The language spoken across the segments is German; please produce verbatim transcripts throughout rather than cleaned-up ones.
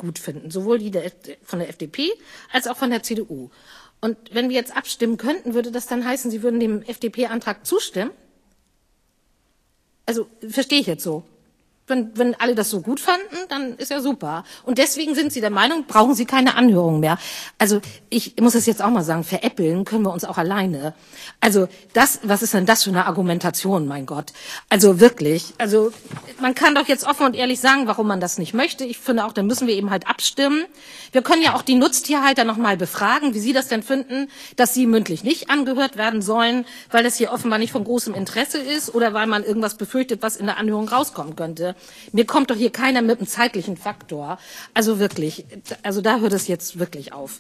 gut finden, sowohl die der, von der F D P als auch von der C D U. Und wenn wir jetzt abstimmen könnten, würde das dann heißen, Sie würden dem F D P-Antrag zustimmen? Also, verstehe ich jetzt so. Wenn, wenn alle das so gut fanden, dann ist ja super. Und deswegen sind Sie der Meinung, brauchen Sie keine Anhörung mehr. Also ich muss es jetzt auch mal sagen, veräppeln können wir uns auch alleine. Also das, was ist denn das für eine Argumentation, mein Gott? Also wirklich, also man kann doch jetzt offen und ehrlich sagen, warum man das nicht möchte. Ich finde auch, dann müssen wir eben halt abstimmen. Wir können ja auch die Nutztierhalter noch mal befragen, wie sie das denn finden, dass sie mündlich nicht angehört werden sollen, weil das hier offenbar nicht von großem Interesse ist oder weil man irgendwas befürchtet, was in der Anhörung rauskommen könnte. Mir kommt doch hier keiner mit einem zeitlichen Faktor. Also wirklich, also da hört es jetzt wirklich auf.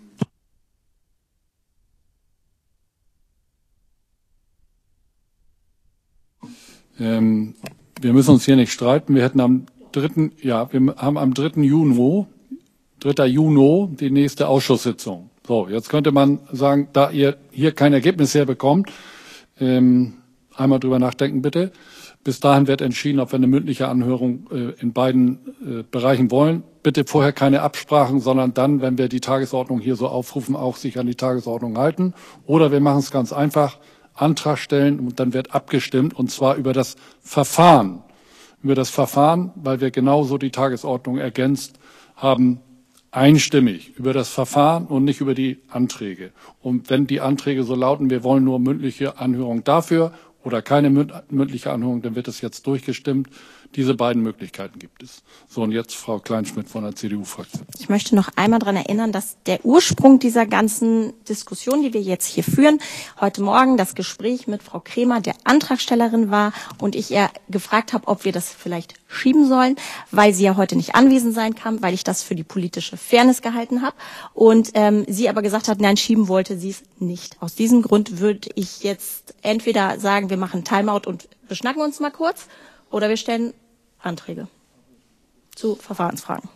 Ähm, wir müssen uns hier nicht streiten. Wir hätten am dritten, ja, wir haben am dritten Juni, dritter Juni die nächste Ausschusssitzung. So, jetzt könnte man sagen, da ihr hier kein Ergebnis herbekommt, ähm, einmal drüber nachdenken bitte. Bis dahin wird entschieden, ob wir eine mündliche Anhörung äh, in beiden äh, Bereichen wollen. Bitte vorher keine Absprachen, sondern dann, wenn wir die Tagesordnung hier so aufrufen, auch sich an die Tagesordnung halten. Oder wir machen es ganz einfach, Antrag stellen und dann wird abgestimmt, und zwar über das Verfahren. Über das Verfahren, weil wir genauso die Tagesordnung ergänzt haben, einstimmig über das Verfahren und nicht über die Anträge. Und wenn die Anträge so lauten, wir wollen nur mündliche Anhörung dafür oder keine mündliche Anhörung, dann wird es jetzt durchgestimmt. Diese beiden Möglichkeiten gibt es. So, und jetzt Frau Kleinschmidt von der C D U-Fraktion. Ich möchte noch einmal daran erinnern, dass der Ursprung dieser ganzen Diskussion, die wir jetzt hier führen, heute Morgen das Gespräch mit Frau Kremer, der Antragstellerin, war und ich ihr gefragt habe, ob wir das vielleicht schieben sollen, weil sie ja heute nicht anwesend sein kann, weil ich das für die politische Fairness gehalten habe. Und ähm, sie aber gesagt hat, nein, schieben wollte sie es nicht. Aus diesem Grund würde ich jetzt entweder sagen, wir machen Timeout und beschnacken uns mal kurz, oder wir stellen Anträge zu Verfahrensfragen.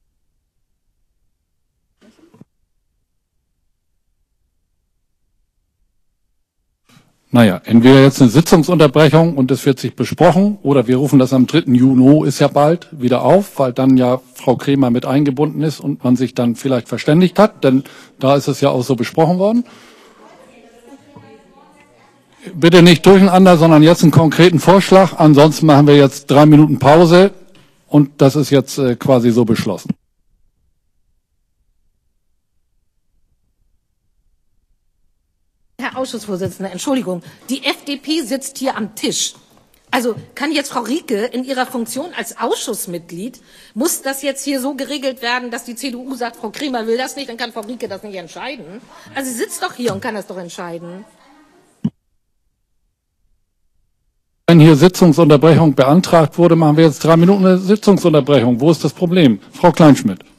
Naja, entweder jetzt eine Sitzungsunterbrechung und es wird sich besprochen, oder wir rufen das am dritten Juni, ist ja bald, wieder auf, weil dann ja Frau Kremer mit eingebunden ist und man sich dann vielleicht verständigt hat, denn da ist es ja auch so besprochen worden. Bitte nicht durcheinander, sondern jetzt einen konkreten Vorschlag. Ansonsten machen wir jetzt drei Minuten Pause und das ist jetzt äh, quasi so beschlossen. Herr Ausschussvorsitzender, Entschuldigung, die F D P sitzt hier am Tisch. Also kann jetzt Frau Rieke in ihrer Funktion als Ausschussmitglied, muss das jetzt hier so geregelt werden, dass die C D U sagt, Frau Kremer will das nicht, dann kann Frau Rieke das nicht entscheiden. Also sie sitzt doch hier und kann das doch entscheiden. Wenn hier Sitzungsunterbrechung beantragt wurde, machen wir jetzt drei Minuten eine Sitzungsunterbrechung. Wo ist das Problem? Frau Kleinschmidt.